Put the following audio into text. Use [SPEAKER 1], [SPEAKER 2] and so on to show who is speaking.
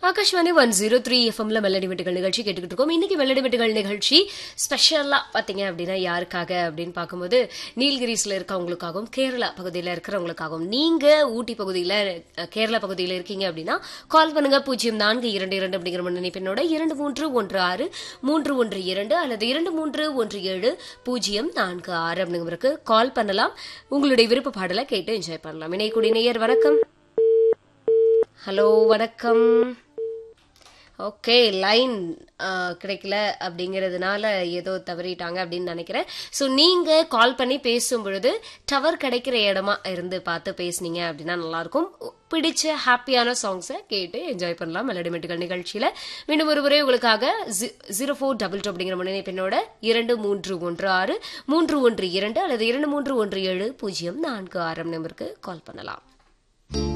[SPEAKER 1] ஆகாஷ்வாணி 103 எஃப்எம்ல மெலடி மெட்டுகள் நிகழ்ச்சி கேட்டுக்கிட்டு இருக்கோம். இன்னைக்கு மெலடி மெட்டுகள் நிகழ்ச்சி ஸ்பெஷலா பாத்தீங்க அப்படின்னா யாருக்காக அப்படின்னு பார்க்கும்போது நீல்கிரிஸ்ல இருக்கவங்களுக்காகவும் கேரளா பகுதியில இருக்கிறவங்களுக்காகவும். நீங்க ஊட்டி பகுதியில கேரளா பகுதியில இருக்கீங்க அப்படின்னா கால் பண்ணுங்க 0422 அப்படிங்கிற நினைப்பினோட 2316 அல்லது 2317 அப்படிங்கிறதுக்கு கால் பண்ணலாம். உங்களுடைய விருப்ப பாடலை கேட்டு என்ஜாய் பண்ணலாம். இணையக்கூடிய நேயர் வணக்கம். ஹலோ வணக்கம். ஓகே, லைன் கிடைக்கல அப்படிங்கிறதுனால ஏதோ தவறிட்டாங்க அப்படின்னு நினைக்கிறேன். ஸோ நீங்கள் கால் பண்ணி பேசும் பொழுது டவர் கிடைக்கிற இடமா இருந்து பார்த்து பேசுனீங்க அப்படின்னா நல்லாயிருக்கும். பிடிச்ச ஹாப்பியான சாங்ஸை கேட்டு என்ஜாய் பண்ணலாம் மெலடி மெட்டுகள் நிகழ்ச்சியில். மீண்டும் ஒரு முறை உங்களுக்காக 0422 அப்படிங்கிற முன்னிணைப்பினோட 2316 அல்லது 2317 நம்பருக்கு கால் பண்ணலாம்.